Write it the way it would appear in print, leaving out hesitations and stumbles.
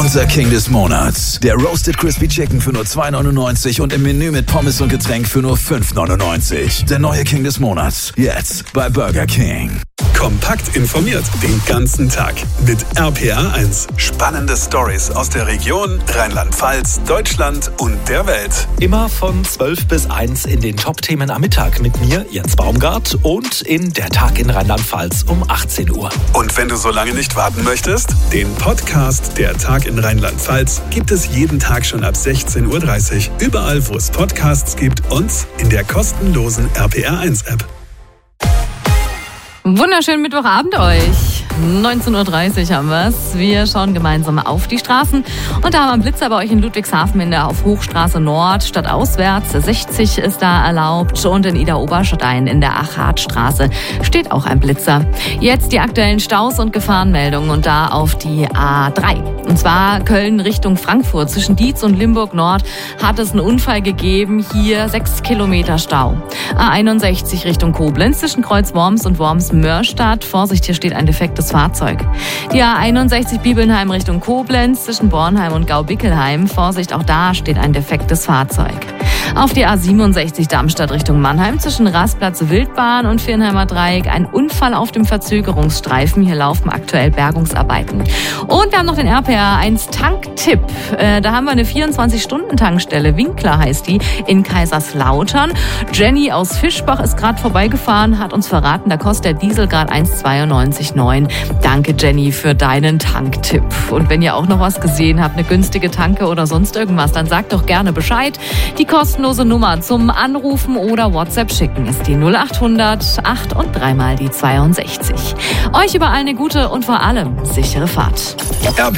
Burger King des Monats. Der Roasted Crispy Chicken für nur 2,99 und im Menü mit Pommes und Getränk für nur 5,99. Der neue King des Monats. Jetzt bei Burger King. Kompakt informiert den ganzen Tag mit RPR1. Spannende Stories aus der Region, Rheinland-Pfalz, Deutschland und der Welt. Immer von 12 bis 1 in den Top-Themen am Mittag mit mir, Jens Baumgart, und in Der Tag in Rheinland-Pfalz um 18 Uhr. Und wenn du so lange nicht warten möchtest, den Podcast Der Tag in Rheinland-Pfalz gibt es jeden Tag schon ab 16:30 Uhr. Überall, wo es Podcasts gibt und in der kostenlosen RPR1-App. Wunderschönen Mittwochabend euch. 19:30 Uhr haben wir es. Wir schauen gemeinsam auf die Straßen. Und da haben wir einen Blitzer bei euch in Ludwigshafen auf Hochstraße Nord statt auswärts. 60 ist da erlaubt. Und in Ida-Oberstein in der Achatstraße steht auch ein Blitzer. Jetzt die aktuellen Staus und Gefahrenmeldungen und da auf die A3. Und zwar Köln Richtung Frankfurt. Zwischen Dietz und Limburg Nord hat es einen Unfall gegeben. Hier 6 Kilometer Stau. A61 Richtung Koblenz zwischen Kreuz Worms und Worms-Mörstadt. Vorsicht, hier steht ein defektes Fahrzeug. Die A61 Bibelnheim Richtung Koblenz zwischen Bornheim und Gau-Bickelheim. Vorsicht, auch da steht ein defektes Fahrzeug. Auf die A67 Darmstadt Richtung Mannheim zwischen Rastplatz Wildbahn und Viernheimer Dreieck ein Unfall auf dem Verzögerungsstreifen. Hier laufen aktuell Bergungsarbeiten. Und wir haben noch den RPR1 Tanktipp. Da haben wir eine 24-Stunden-Tankstelle. Winkler heißt die in Kaiserslautern. Jenny aus Fischbach ist gerade vorbeigefahren, hat uns verraten, da kostet der Diesel gerade 1,92,9. Danke Jenny für deinen Tanktipp. Und wenn ihr auch noch was gesehen habt, eine günstige Tanke oder sonst irgendwas, dann sagt doch gerne Bescheid. Die kostenlose Nummer zum Anrufen oder WhatsApp schicken ist die 0800 8 und 3 mal die 62. Euch überall eine gute und vor allem sichere Fahrt.